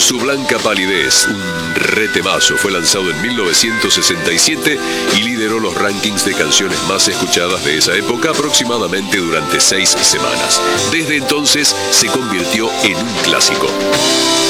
Su blanca palidez, un retemazo, fue lanzado en 1967 y lideró los rankings de canciones más escuchadas de esa época aproximadamente durante 6 semanas. Desde entonces se convirtió en un clásico.